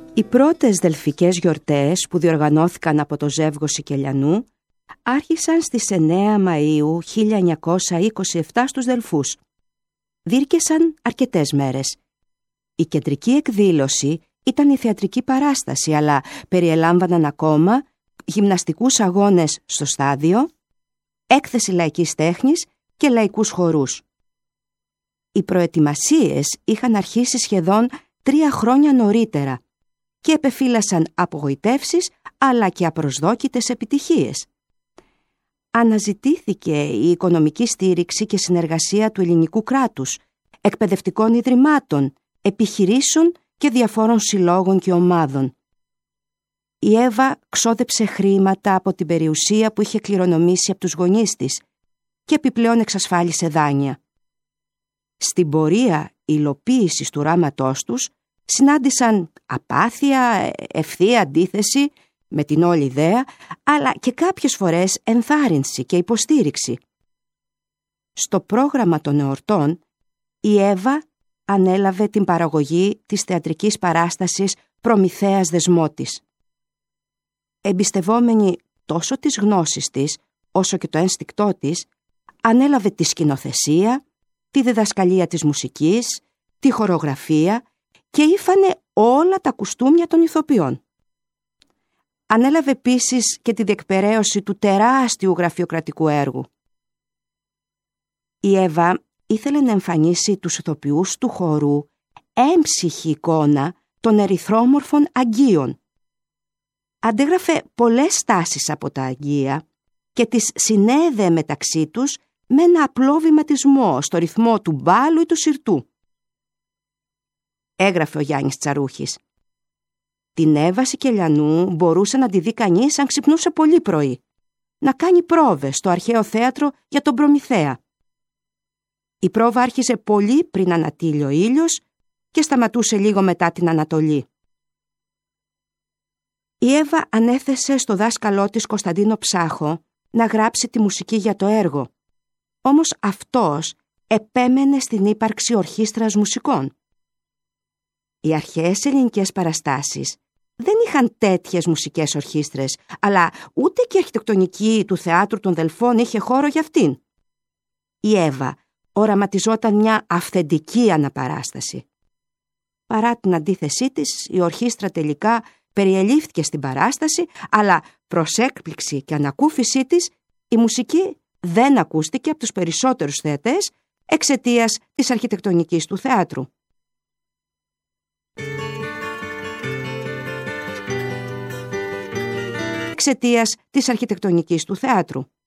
Οι πρώτες δελφικές γιορτές που διοργανώθηκαν από το Ζεύγος Σικελιανού άρχισαν στις 9 Μαΐου 1927 στους Δελφούς. Διήρκεσαν αρκετές μέρες. Η κεντρική εκδήλωση ήταν η θεατρική παράσταση, αλλά περιελάμβαναν ακόμα γυμναστικούς αγώνες στο στάδιο, έκθεση λαϊκής τέχνης και λαϊκούς χορούς. Οι προετοιμασίες είχαν αρχίσει σχεδόν 3 χρόνια νωρίτερα και επεφύλασαν απογοητεύσεις αλλά και απροσδόκητες επιτυχίες. Αναζητήθηκε η οικονομική στήριξη και συνεργασία του ελληνικού κράτους, εκπαιδευτικών ιδρυμάτων, επιχειρήσεων και διαφόρων συλλόγων και ομάδων. Η Εύα ξόδεψε χρήματα από την περιουσία που είχε κληρονομήσει από τους γονείς της και επιπλέον εξασφάλισε δάνεια. Στην πορεία υλοποίησης του οράματός τους συνάντησαν απάθεια, ευθεία αντίθεση με την όλη ιδέα, αλλά και κάποιες φορές ενθάρρυνση και υποστήριξη. Στο πρόγραμμα των εορτών, η Εύα ανέλαβε την παραγωγή της θεατρικής παράστασης «Προμηθέας Δεσμότης». Εμπιστευόμενη τόσο τις γνώσεις της, όσο και το ένστικτό της, ανέλαβε τη σκηνοθεσία, τη διδασκαλία της μουσικής, τη χορογραφία και ήφανε όλα τα κουστούμια των ηθοποιών. Ανέλαβε επίσης και τη διεκπεραίωση του τεράστιου γραφειοκρατικού έργου. Η Εύα ήθελε να εμφανίσει τους ηθοποιούς του χορού έμψυχη εικόνα των ερυθρόμορφων αγγείων. Αντέγραφε πολλές στάσεις από τα αγγεία και τις συνέδεε μεταξύ τους με ένα απλό βηματισμό στο ρυθμό του μπάλου ή του σιρτού. Έγραφε ο Γιάννης Τσαρούχης: «Την Εύα Σικελιανού μπορούσε να τη δει κανείς αν ξυπνούσε πολύ πρωί, να κάνει πρόβες στο αρχαίο θέατρο για τον Προμηθέα. Η πρόβα άρχισε πολύ πριν ανατείλει ο ήλιος και σταματούσε λίγο μετά την Ανατολή». Η Εύα ανέθεσε στο δάσκαλό της Κωνσταντίνο Ψάχο να γράψει τη μουσική για το έργο, όμως αυτός επέμενε στην ύπαρξη ορχήστρας μουσικών. Οι αρχαίες ελληνικές παραστάσεις δεν είχαν τέτοιες μουσικές ορχήστρες, αλλά ούτε και η αρχιτεκτονική του Θεάτρου των Δελφών είχε χώρο για αυτήν. Η Εύα οραματιζόταν μια αυθεντική αναπαράσταση. Παρά την αντίθεσή της, η ορχήστρα τελικά περιελήφθηκε στην παράσταση, αλλά προς έκπληξη και ανακούφισή της, η μουσική δεν ακούστηκε από τους περισσότερους θεατές εξαιτίας της αρχιτεκτονικής του θεάτρου. Εξαιτίας της αρχιτεκτονικής του θεάτρου.